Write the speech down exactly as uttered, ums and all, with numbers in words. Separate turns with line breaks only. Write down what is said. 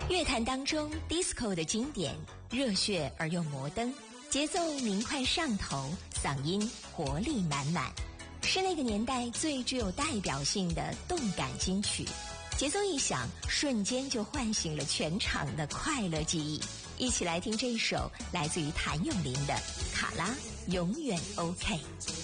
乐坛当中 disco 的经典，热血而又摩登，节奏明快上头，嗓音活力满满，是那个年代最具有代表性的动感金曲。节奏一响，瞬间就唤醒了全场的快乐记忆。一起来听这一首来自于谭咏麟的《卡拉永远 OK》。